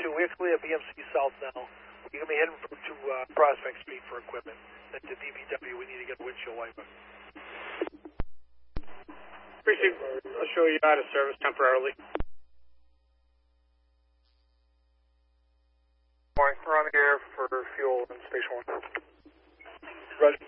we actually have BMC South now. We're going to be heading to Prospect Street for equipment. Then to DBW, we need to get a windshield wiper. Precinct, I'll show you out of service temporarily. Morning, we're on the air for fuel in Station 1. Roger.